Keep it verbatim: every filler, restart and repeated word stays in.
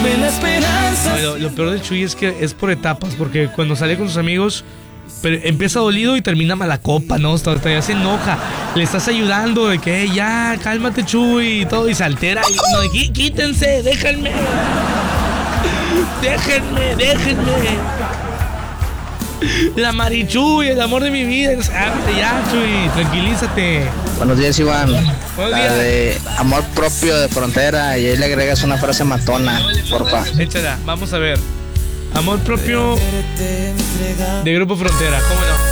la esperanza. No, lo, lo peor del Chuy es que es por etapas, porque cuando sale con sus amigos pero empieza dolido y termina mala copa, ¿no? Hasta, hasta ya se enoja. Le estás ayudando de que "Hey, ya, cálmate, Chuy", y todo, y se altera. Y no, de, "Qui- quítense, déjenme. Déjenme, déjenme. La Marichuy, el amor de mi vida. Ábrete ya, Chuy, tranquilízate. Buenos días, Iván. Buenos La días. de amor propio de Frontera, y ahí le agregas una frase matona, porfa. Échala, vamos a ver. Amor propio de Grupo Frontera, ¿cómo no?